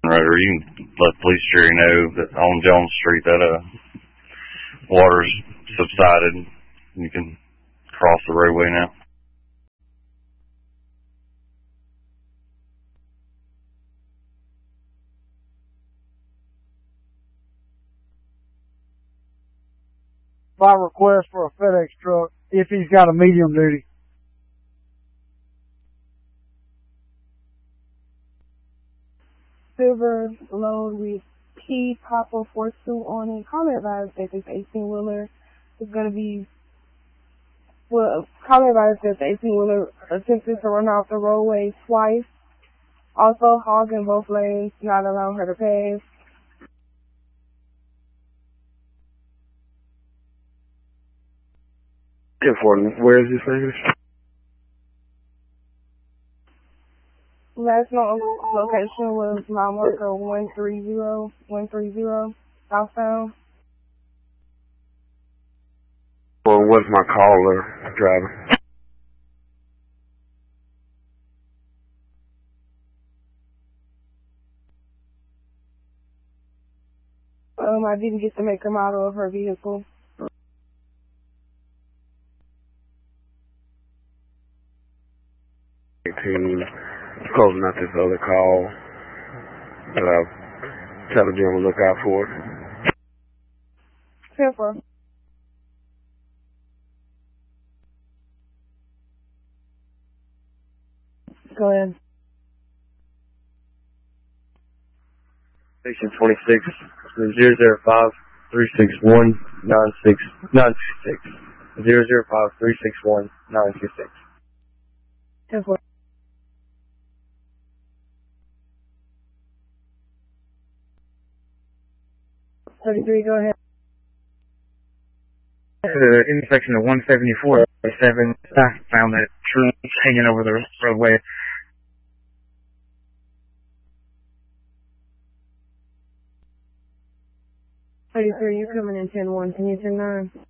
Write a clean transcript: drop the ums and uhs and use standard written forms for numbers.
incinerator. You can let Police Jerry know that on Jones Street that water's subsided. You can cross the roadway now. My request for a FedEx truck if he's got a medium duty. Silver load with P Papa 42 on it. Call me advised that this 18-wheeler is going to be, call me advised that the 18-wheeler attempted to run off the roadway twice. Also hogging both lanes, not allowing her to pass. Where is this nigga? Last known location was mile marker 130 southbound. Well, what's my caller driving? I didn't get to make a model of her vehicle. Closing out this other call, but I'll tell the gentleman to look out for it. 10-4. Go ahead. Station 26, 005 361 926. 005 361 926. 10-4. 33, go ahead. The intersection of 174 7, I found that tree hanging over the roadway. 33, you're coming in 10-1. Can you 10-9?